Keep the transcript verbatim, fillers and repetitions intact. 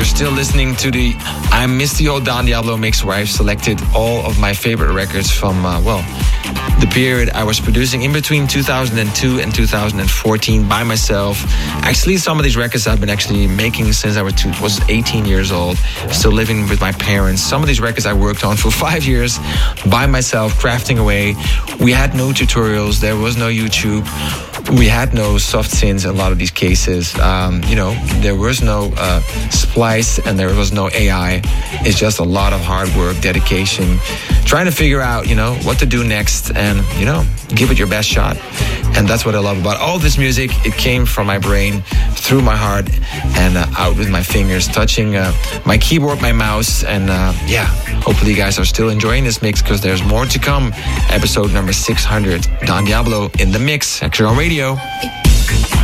You're still listening to the I Miss the Old Don Diablo mix, where I've selected all of my favorite records from, uh, well, the period I was producing in between two thousand two and two thousand fourteen by myself. Actually, some of these records I've been actually making since I was, two, was eighteen years old, still living with my parents. Some of these records I worked on for five years by myself, crafting away. We had no tutorials, there was no YouTube, we had no soft synths in a lot of these cases. Um, you know, there was no uh, splice and there was no A I. It's just a lot of hard work, dedication, trying to figure out, you know, what to do next and, you know, give it your best shot. And that's what I love about all this music. It came from my brain, through my heart, and uh, out with my fingers, touching uh, my keyboard, my mouse. And uh, yeah, hopefully you guys are still enjoying this mix, because there's more to come. Episode number six hundred, Don Diablo in the mix, X R O Radio.